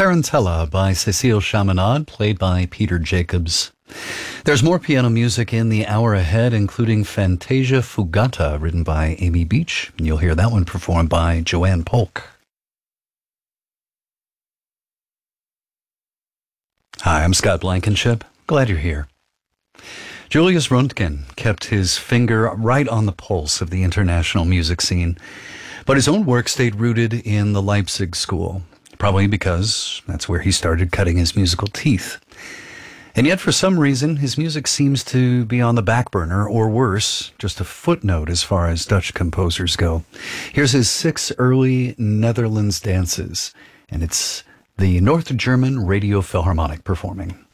Tarantella by Cécile Chaminade, played by Peter Jacobs. There's more piano music in the hour ahead, including Fantasia Fugata, written by Amy Beach. And you'll hear that one performed by Joanne Polk. Hi, I'm Scott Blankenship. Glad you're here. Julius Röntgen kept his finger right on the pulse of the international music scene, but his own work stayed rooted in the Leipzig school, probably because that's where he started cutting his musical teeth. And yet, for some reason, his music seems to be on the back burner, or worse, just a footnote as far as Dutch composers go. Here's his 6 early Netherlands dances, and it's the North German Radio Philharmonic performing.